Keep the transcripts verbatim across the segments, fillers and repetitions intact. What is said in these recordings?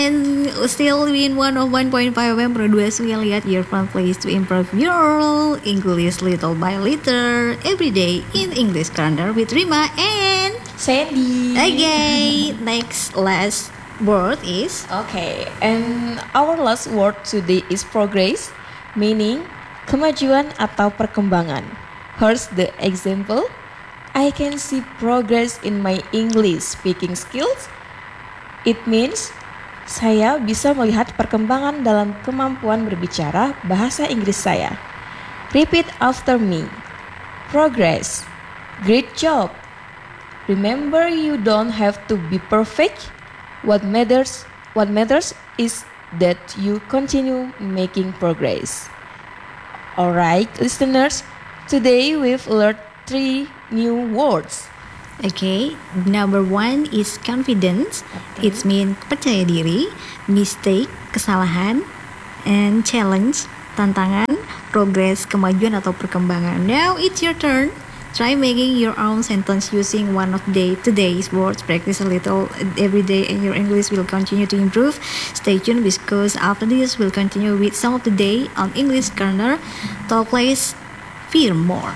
And still in one oh one point five F M Produce Ngeliat, your fun place to improve your English little by little every day in English Corner with Rima and Sandy. Okay, next last word is Okay, and our last word today is progress, meaning kemajuan atau perkembangan. Here's the example. I can see progress in my English speaking skills. It means saya bisa melihat perkembangan dalam kemampuan berbicara bahasa Inggris saya. Repeat after me. Progress. Great job. Remember, you don't have to be perfect. What matters, what matters is that you continue making progress. Alright, listeners, today we've learned three new words. Okay, number one is confidence. Okay. It means percaya diri, mistake, kesalahan, and challenge, tantangan, progress, kemajuan atau perkembangan. Now it's your turn. Try making your own sentence using one of the today's words. Practice a little every day and your English will continue to improve. Stay tuned because after this we'll continue with some of the day on English Corner. Talk less, fear more.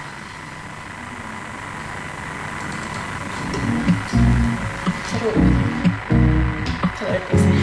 Seru. Seru.